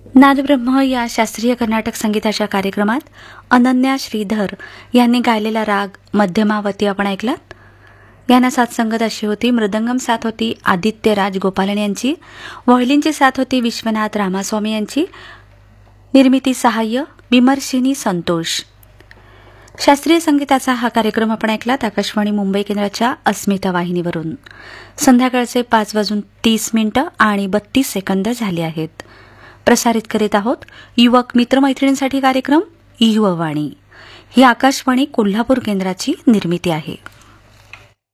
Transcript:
नादब्रह्म या शास्त्रीय कर्नाटक संगीताच्या कार्यक्रमात अनन्या श्रीधर यांनी गायलेला राग मध्यमावती आपण ऐकलात. यांना साथसंगत अशी होती. मृदंगम साथ होती आदित्य राज गोपालन यांची, व्हायोलिनची साथ होती विश्वनाथ रामास्वामी यांची, निर्मिती सहाय्य विमर्शिनी संतोष. शास्त्रीय संगीताचा हा कार्यक्रम आपण ऐकलात आकाशवाणी मुंबई केंद्राच्या अस्मिता वाहिनीवरून. संध्याकाळचे 5:30 आणि 32 सेकंद झाले आहेत. प्रसारित करीत आहोत युवक मित्रमैत्रिणींसाठी कार्यक्रम युववाणी. ही आकाशवाणी कोल्हापूर केंद्राची निर्मिती आहे.